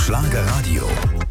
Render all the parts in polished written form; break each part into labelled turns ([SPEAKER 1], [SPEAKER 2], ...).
[SPEAKER 1] Schlagerradio.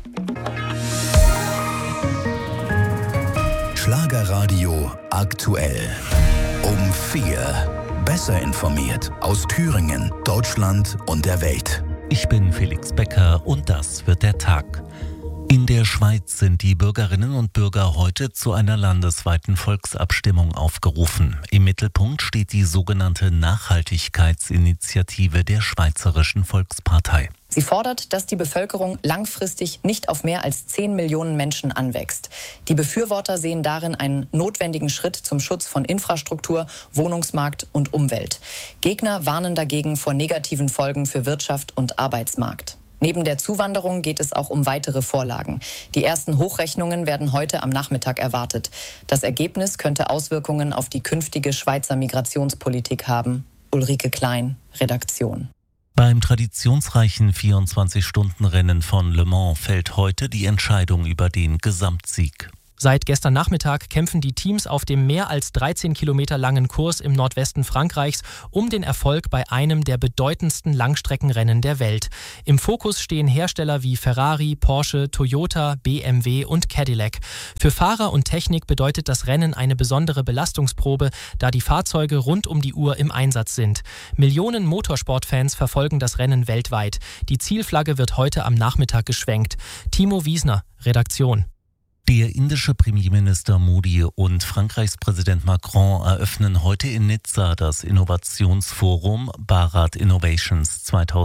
[SPEAKER 1] Schlagerradio aktuell. Um 4. Besser informiert aus Thüringen, Deutschland und der Welt.
[SPEAKER 2] Ich bin Felix Becker und das wird der Tag. In der Schweiz sind die Bürgerinnen und Bürger heute zu einer landesweiten Volksabstimmung aufgerufen. Im Mittelpunkt steht die sogenannte Nachhaltigkeitsinitiative der Schweizerischen Volkspartei.
[SPEAKER 3] Sie fordert, dass die Bevölkerung langfristig nicht auf mehr als 10 Millionen Menschen anwächst. Die Befürworter sehen darin einen notwendigen Schritt zum Schutz von Infrastruktur, Wohnungsmarkt und Umwelt. Gegner warnen dagegen vor negativen Folgen für Wirtschaft und Arbeitsmarkt. Neben der Zuwanderung geht es auch um weitere Vorlagen. Die ersten Hochrechnungen werden heute am Nachmittag erwartet. Das Ergebnis könnte Auswirkungen auf die künftige Schweizer Migrationspolitik haben. Ulrike Klein, Redaktion.
[SPEAKER 2] Beim traditionsreichen 24-Stunden-Rennen von Le Mans fällt heute die Entscheidung über den Gesamtsieg.
[SPEAKER 4] Seit gestern Nachmittag kämpfen die Teams auf dem mehr als 13 Kilometer langen Kurs im Nordwesten Frankreichs um den Erfolg bei einem der bedeutendsten Langstreckenrennen der Welt. Im Fokus stehen Hersteller wie Ferrari, Porsche, Toyota, BMW und Cadillac. Für Fahrer und Technik bedeutet das Rennen eine besondere Belastungsprobe, da die Fahrzeuge rund um die Uhr im Einsatz sind. Millionen Motorsportfans verfolgen das Rennen weltweit. Die Zielflagge wird heute am Nachmittag geschwenkt. Timo Wiesner, Redaktion.
[SPEAKER 2] Der indische Premierminister Modi und Frankreichs Präsident Macron eröffnen heute in Nizza das Innovationsforum Bharat Innovations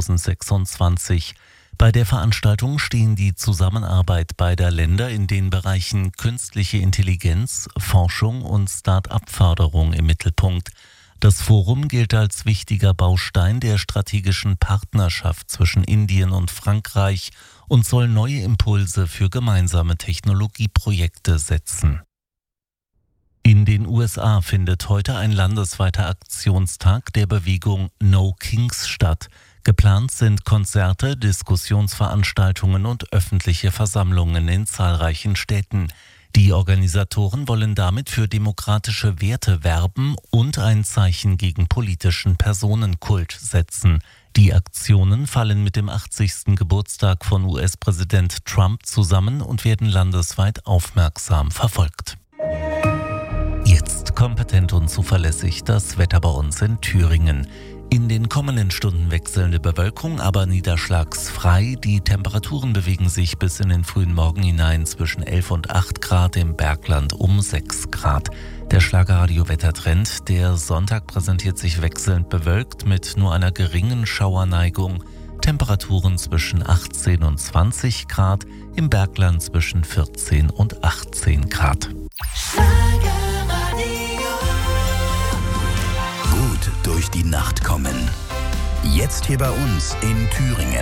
[SPEAKER 2] 2026. Bei der Veranstaltung stehen die Zusammenarbeit beider Länder in den Bereichen künstliche Intelligenz, Forschung und Start-up-Förderung im Mittelpunkt. Das Forum gilt als wichtiger Baustein der strategischen Partnerschaft zwischen Indien und Frankreich und soll neue Impulse für gemeinsame Technologieprojekte setzen. In den USA findet heute ein landesweiter Aktionstag der Bewegung No Kings statt. Geplant sind Konzerte, Diskussionsveranstaltungen und öffentliche Versammlungen in zahlreichen Städten. Die Organisatoren wollen damit für demokratische Werte werben und ein Zeichen gegen politischen Personenkult setzen. Die Aktionen fallen mit dem 80. Geburtstag von US-Präsident Trump zusammen und werden landesweit aufmerksam verfolgt. Jetzt kompetent und zuverlässig das Wetter bei uns in Thüringen. In den kommenden Stunden wechselnde Bewölkung, aber niederschlagsfrei. Die Temperaturen bewegen sich bis in den frühen Morgen hinein zwischen 11 und 8 Grad, im Bergland um 6 Grad. Der Schlagerradio-Wettertrend. Der Sonntag präsentiert sich wechselnd bewölkt mit nur einer geringen Schauerneigung. Temperaturen zwischen 18 und 20 Grad, im Bergland zwischen 14 und 18 Grad.
[SPEAKER 1] Gut durch die Nacht kommen. Jetzt hier bei uns in Thüringen.